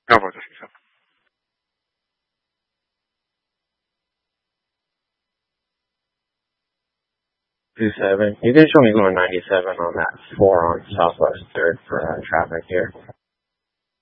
How about this? 27. You can show me going 97 on that 4 on Southwest 3rd for traffic here.